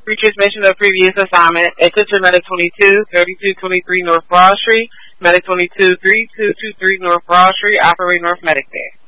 Retransmission of previous assignment. Attention Medic 22, 3223 North Broad Street. Medic 22, 3223 North Broad Street. Operate North Medic there.